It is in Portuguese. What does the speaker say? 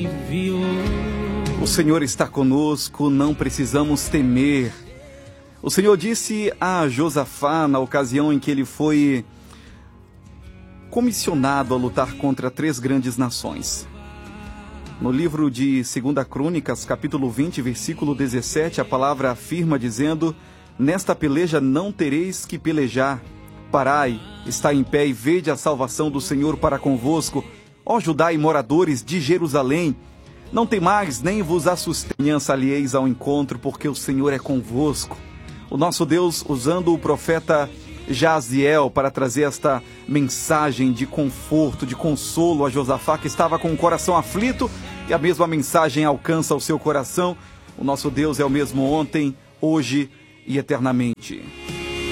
O Senhor está conosco, não precisamos temer. O Senhor disse a Josafá, na ocasião em que ele foi comissionado a lutar contra 3 grandes nações. No livro de 2 Crônicas, capítulo 20, versículo 17, a palavra afirma dizendo: nesta peleja não tereis que pelejar. Parai, está em pé e vede a salvação do Senhor para convosco. Ó Judá e moradores de Jerusalém, não temais nem vos assustem, alieis ao encontro, porque o Senhor é convosco. O nosso Deus, usando o profeta Jaziel para trazer esta mensagem de conforto, de consolo a Josafá, que estava com o coração aflito, e a mesma mensagem alcança o seu coração. O nosso Deus é o mesmo ontem, hoje e eternamente.